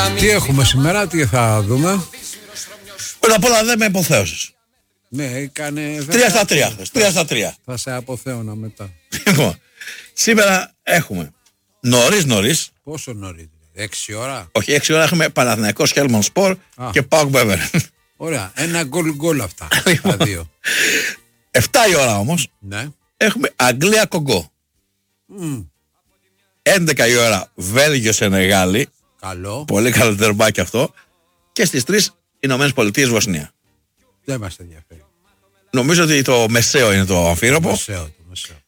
Τι έχουμε σήμερα, τι θα δούμε? Πρώτα απ' όλα δεν με υποθέωσες. Ναι, έκανε 3 στα 3 χθες. 3 στα 3. Θα σε αποθέωνα μετά. Λοιπόν, σήμερα έχουμε νωρίς. Πόσο νωρίς? 6 ώρα. Όχι, 6 ώρα έχουμε Παναθηναϊκός Χέλμον Σπορ και ΠΑΟΚ Μπέβερ. Ωραία, ένα γκολ αυτά. Λοιπόν, Τα δύο. 7 η ώρα όμως Ναι. έχουμε Αγγλία Κογκό. 11 η ώρα Βέλγιο Σενεγάλη. Καλό. Πολύ καλό τερμπάκι αυτό. Και στις 3 Ηνωμένες Πολιτείες Βοσνία. Δεν μας ενδιαφέρει. Νομίζω ότι το μεσαίο είναι το αμφίροπο. Μεσαίο.